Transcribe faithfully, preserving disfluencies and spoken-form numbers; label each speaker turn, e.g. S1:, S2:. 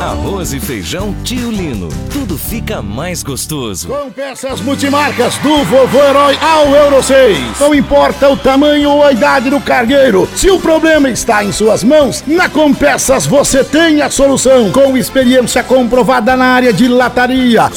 S1: Arroz e feijão Tio Lino. Tudo fica mais gostoso.
S2: Com peças multimarcas do Vovô Herói ao Euro seis. Não importa o tamanho ou a idade do cargueiro, se o problema está em suas mãos, na Compeças você tem a solução. Com experiência comprovada na área de lataria,